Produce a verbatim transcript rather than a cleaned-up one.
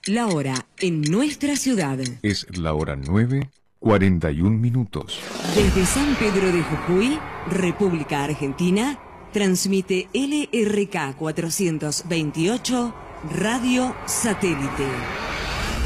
La hora en nuestra ciudad. Es la hora nueve, cuarenta y un minutos. Desde San Pedro de Jujuy, República Argentina, transmite L R K cuatrocientos veintiocho Radio Satélite.